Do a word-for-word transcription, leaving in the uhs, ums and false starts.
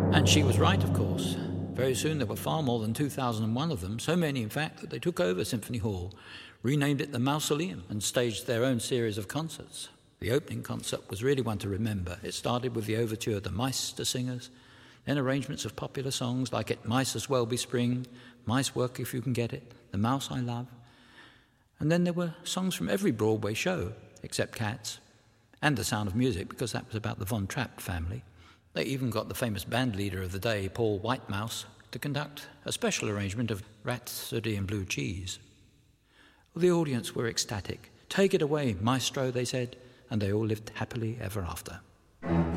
And she was right, of course. Very soon there were far more than two thousand one of them, so many, in fact, that they took over Symphony Hall, renamed it the Mausoleum, and staged their own series of concerts. The opening concert was really one to remember. It started with the overture of the Meister Singers, then arrangements of popular songs like It Mice As Well Be Spring, Mice Work If You Can Get It, The Mouse I Love. And then there were songs from every Broadway show, except Cats, and The Sound of Music, because that was about the Von Trapp family. They even got the famous band leader of the day, Paul Whitemouse, to conduct a special arrangement of Rhapsody in Blue Cheese. The audience were ecstatic. "Take it away, maestro," they said, and they all lived happily ever after.